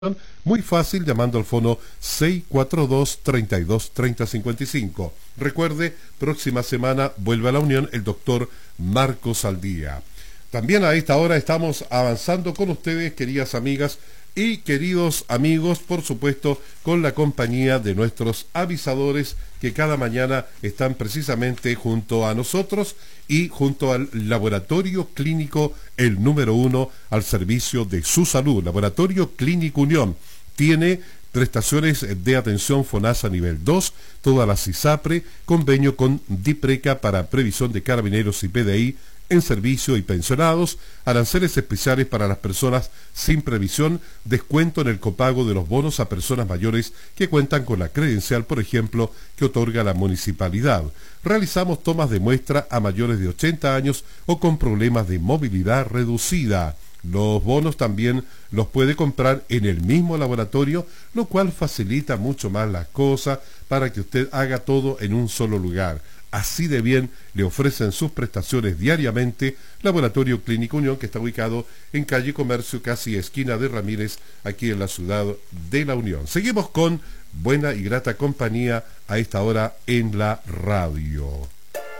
Muy fácil llamando al fono 642-323055. Recuerde, próxima semana vuelve a la Unión el doctor Marcos Saldía. También a esta hora estamos avanzando con ustedes, queridas amigas y queridos amigos, por supuesto, con la compañía de nuestros avisadores que cada mañana están precisamente junto a nosotros y junto al laboratorio clínico, el número 1 al servicio de su salud. Laboratorio Clínico Unión tiene prestaciones de atención FONASA nivel 2, todas las ISAPRE, convenio con DIPRECA para previsión de carabineros y PDI en servicio y pensionados, aranceles especiales para las personas sin previsión, descuento en el copago de los bonos a personas mayores que cuentan con la credencial, por ejemplo, que otorga la municipalidad. Realizamos tomas de muestra a mayores de 80 años o con problemas de movilidad reducida. Los bonos también los puede comprar en el mismo laboratorio, lo cual facilita mucho más las cosas para que usted haga todo en un solo lugar. Así de bien le ofrecen sus prestaciones diariamente Laboratorio Clínico Unión, que está ubicado en calle Comercio, casi esquina de Ramírez, aquí en la ciudad de la Unión. Seguimos con buena y grata compañía a esta hora en la radio.